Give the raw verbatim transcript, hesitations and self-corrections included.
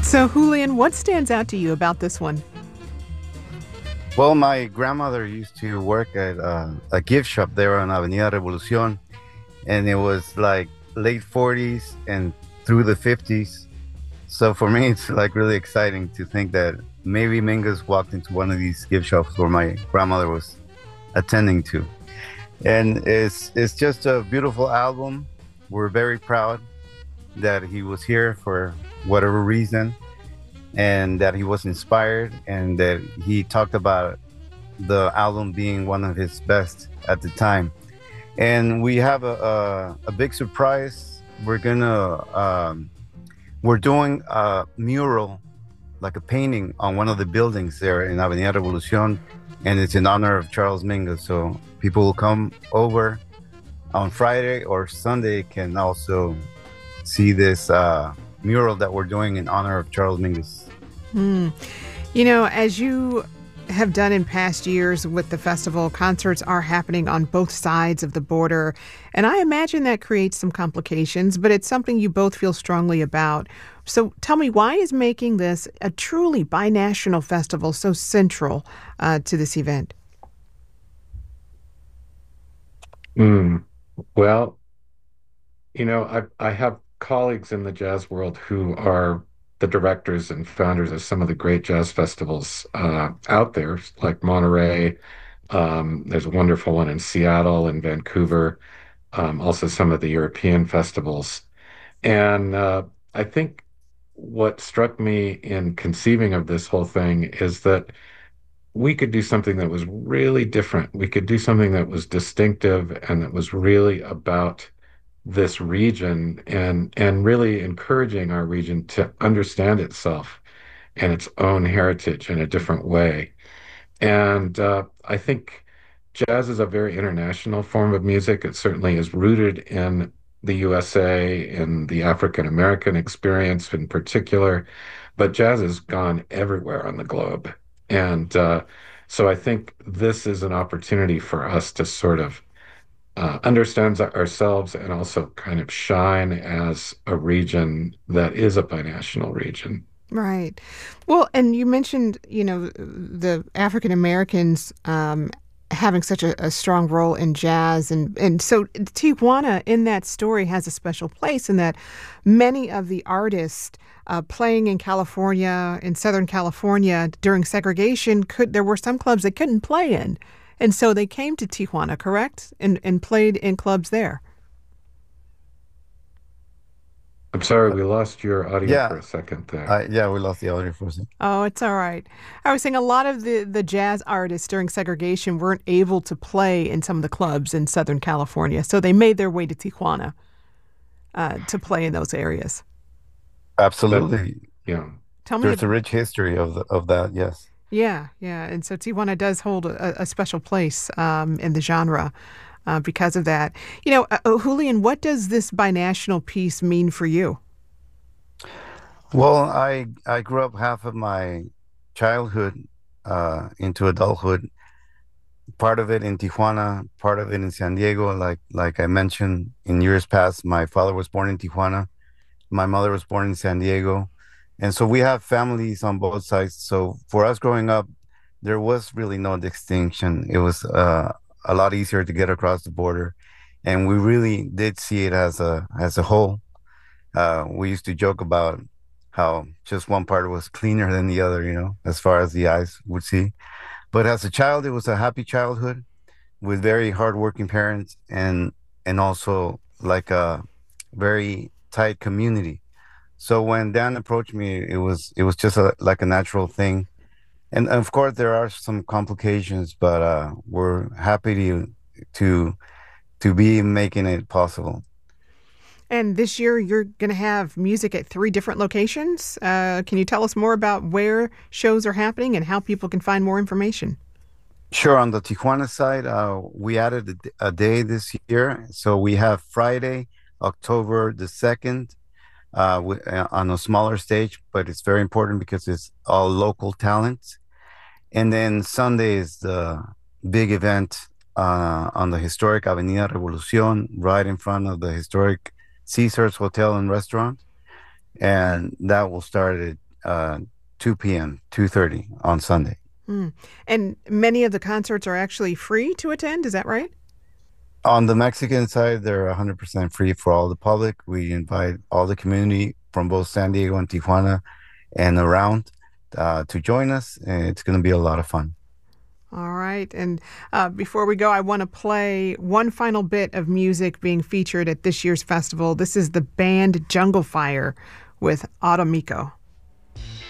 So, Julian, what stands out to you about this one? Well, my grandmother used to work at uh, a gift shop there on Avenida Revolucion, and it was like late forties and through the fifties. So for me, it's like really exciting to think that maybe Mingus walked into one of these gift shops where my grandmother was attending to. And it's it's just a beautiful album. We're very proud that he was here for whatever reason, and that he was inspired, and that he talked about the album being one of his best at the time. And we have a a, a big surprise. We're gonna um, we're doing a mural, like a painting on one of the buildings there in Avenida Revolucion, and it's in honor of Charles Mingus. So people will come over on Friday or Sunday can also see this uh, mural that we're doing in honor of Charles Mingus. Hmm. You know, as you have done in past years with the festival, concerts are happening on both sides of the border. And I imagine that creates some complications, but it's something you both feel strongly about. So tell me, why is making this a truly binational festival so central uh, to this event? Mm. Well, you know, I I have colleagues in the jazz world who are the directors and founders of some of the great jazz festivals uh, out there, like Monterey. Um, there's a wonderful one in Seattle and Vancouver. Um, also, some of the European festivals. And uh, I think what struck me in conceiving of this whole thing is that we could do something that was really different. We could do something that was distinctive and that was really about this region and and really encouraging our region to understand itself and its own heritage in a different way. And uh, I think jazz is a very international form of music. It certainly is rooted in the U S A, in the African American experience in particular, but jazz has gone everywhere on the globe. And uh, so I think this is an opportunity for us to sort of uh, understand ourselves and also kind of shine as a region that is a binational region. Right. Well, and you mentioned, you know, the African Americans um, having such a, a strong role in jazz. And, and so Tijuana in that story has a special place in that many of the artists uh, playing in California, in Southern California during segregation, could there were some clubs they couldn't play in. And so they came to Tijuana, correct? And, and played in clubs there. I'm sorry, we lost your audio for Yeah, a second there. uh, yeah, we lost the audio for a second. Oh, it's all right. I was saying a lot of the, the jazz artists during segregation weren't able to play in some of the clubs in Southern California, so they made their way to Tijuana uh, to play in those areas. That, Absolutely. yeah. Tell me, There's ab- a rich history of the, of that, yes. yeah, yeah. And so Tijuana does hold a, a special place um, in the genre uh, because of that. You know, uh, uh, Julian, what does this binational piece mean for you? Well, I I grew up half of my childhood uh, into adulthood, part of it in Tijuana, part of it in San Diego. Like like I mentioned in years past, my father was born in Tijuana, my mother was born in San Diego, and so we have families on both sides. So for us growing up, there was really no distinction. It was uh, a lot easier to get across the border, and we really did see it as a as a whole. Uh, we used to joke about how just one part was cleaner than the other, you know, as far as the eyes would see. But as a child, it was a happy childhood with very hardworking parents, and and also like a very tight community. So when Dan approached me, it was it was just a, like a natural thing. And of course, there are some complications, but uh, we're happy to to to be making it possible. And this year you're going to have music at three different locations. Uh, can you tell us more about where shows are happening and how people can find more information? Sure. On the Tijuana side, uh, we added a, d- a day this year. So we have Friday, October the second, uh, wi- uh, on a smaller stage, but it's very important because it's all local talent. And then Sunday is the big event uh, on the historic Avenida Revolucion, right in front of the historic Caesars Hotel and Restaurant. And that will start at uh, two p.m., two thirty on Sunday. Mm. And many of the concerts are actually free to attend. Is that right? On the Mexican side, they're one hundred percent free for all the public. We invite all the community from both San Diego and Tijuana and around uh, to join us. And it's going to be a lot of fun. All right. And uh, before we go, I want to play one final bit of music being featured at this year's festival. This is the band Jungle Fire with Automiko.